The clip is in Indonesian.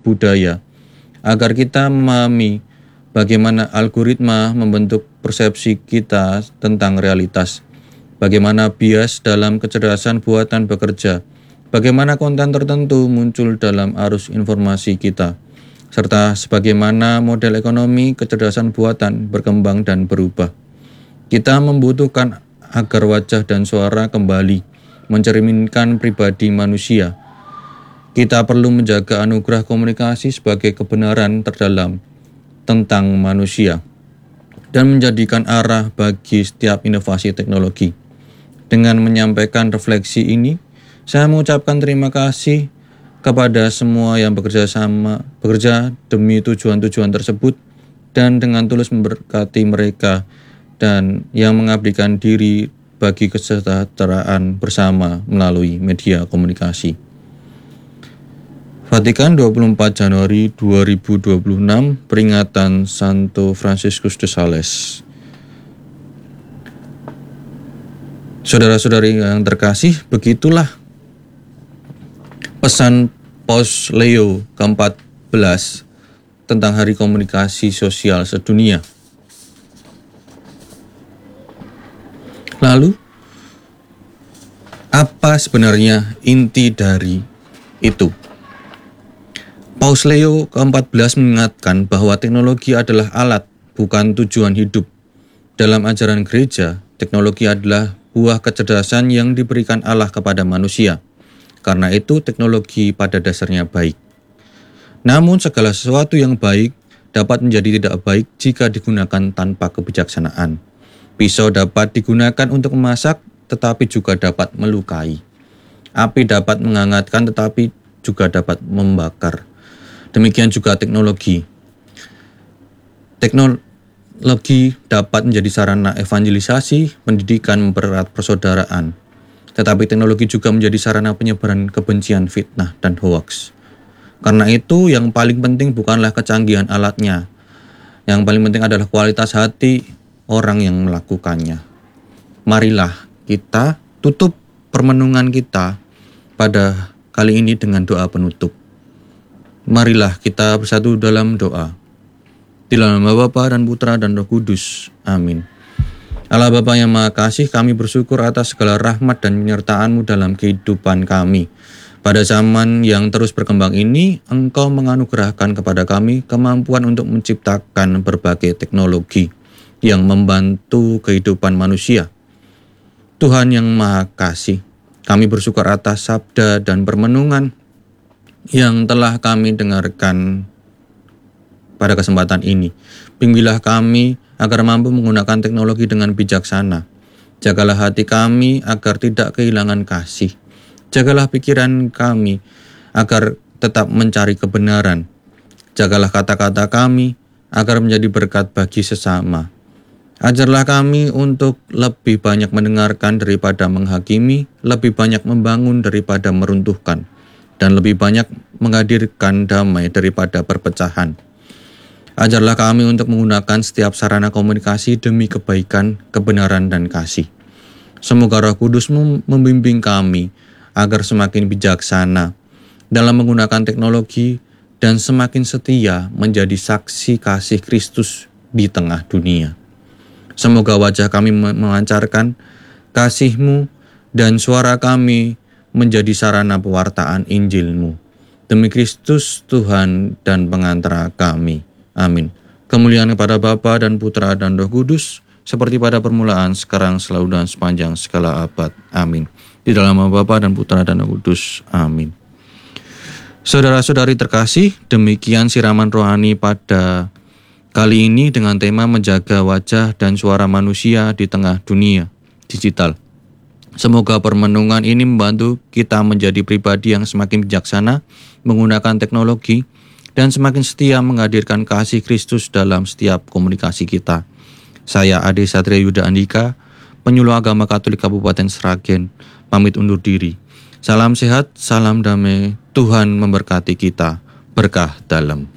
budaya, agar kita memahami bagaimana algoritma membentuk persepsi kita tentang realitas, bagaimana bias dalam kecerdasan buatan bekerja, bagaimana konten tertentu muncul dalam arus informasi kita, serta sebagaimana model ekonomi kecerdasan buatan berkembang dan berubah. Kita membutuhkan agar wajah dan suara kembali mencerminkan pribadi manusia. Kita perlu menjaga anugerah komunikasi sebagai kebenaran terdalam tentang manusia dan menjadikan arah bagi setiap inovasi teknologi. Dengan menyampaikan refleksi ini, saya mengucapkan terima kasih kepada semua yang bekerja demi tujuan-tujuan tersebut dan dengan tulus memberkati mereka dan yang mengabdikan diri bagi kesejahteraan bersama melalui media komunikasi. Vatikan 24 Januari 2026, peringatan Santo Franciscus de Sales. Saudara-saudari yang terkasih, begitulah pesan Paus Leo ke-14 tentang Hari Komunikasi Sosial Sedunia. Lalu, apa sebenarnya inti dari itu? Paus Leo ke-14 mengingatkan bahwa teknologi adalah alat, bukan tujuan hidup. Dalam ajaran gereja, teknologi adalah buah kecerdasan yang diberikan Allah kepada manusia. Karena itu, teknologi pada dasarnya baik. Namun, segala sesuatu yang baik dapat menjadi tidak baik jika digunakan tanpa kebijaksanaan. Pisau dapat digunakan untuk memasak, tetapi juga dapat melukai. Api dapat menghangatkan, tetapi juga dapat membakar. Demikian juga teknologi. Teknologi dapat menjadi sarana evangelisasi, pendidikan, mempererat persaudaraan. Tetapi teknologi juga menjadi sarana penyebaran kebencian, fitnah, dan hoaks. Karena itu, yang paling penting bukanlah kecanggihan alatnya. Yang paling penting adalah kualitas hati orang yang melakukannya. Marilah kita tutup permenungan kita pada kali ini dengan doa penutup. Marilah kita bersatu dalam doa. Di dalam nama Bapa dan Putra dan Roh Kudus. Amin. Allah Bapa yang Maha Kasih, kami bersyukur atas segala rahmat dan penyertaan-Mu dalam kehidupan kami. Pada zaman yang terus berkembang ini, Engkau menganugerahkan kepada kami kemampuan untuk menciptakan berbagai teknologi yang membantu kehidupan manusia. Tuhan yang Maha Kasih, kami bersyukur atas sabda dan permenungan yang telah kami dengarkan pada kesempatan ini. Bimbinglah kami agar mampu menggunakan teknologi dengan bijaksana. Jagalah hati kami agar tidak kehilangan kasih. Jagalah pikiran kami agar tetap mencari kebenaran. Jagalah kata-kata kami agar menjadi berkat bagi sesama. Ajarlah kami untuk lebih banyak mendengarkan daripada menghakimi, lebih banyak membangun daripada meruntuhkan, dan lebih banyak menghadirkan damai daripada perpecahan. Ajarlah kami untuk menggunakan setiap sarana komunikasi demi kebaikan, kebenaran, dan kasih. Semoga Roh Kudus-Mu membimbing kami agar semakin bijaksana dalam menggunakan teknologi dan semakin setia menjadi saksi kasih Kristus di tengah dunia. Semoga wajah kami memancarkan kasih-Mu dan suara kami menjadi sarana pewartaan Injil-Mu. Demi Kristus Tuhan dan pengantara kami. Amin. Kemuliaan kepada Bapa dan Putra dan Roh Kudus, seperti pada permulaan, sekarang, selalu, dan sepanjang segala abad. Amin. Di dalam nama Bapa dan Putra dan Roh Kudus. Amin. Saudara-saudari terkasih, demikian siraman rohani pada kali ini dengan tema menjaga wajah dan suara manusia di tengah dunia digital. Semoga permenungan ini membantu kita menjadi pribadi yang semakin bijaksana menggunakan teknologi dan semakin setia menghadirkan kasih Kristus dalam setiap komunikasi kita. Saya Ade Satria Yuda Andika, penyuluh agama Katolik Kabupaten Sragen, pamit undur diri. Salam sehat, salam damai, Tuhan memberkati kita, berkah dalam.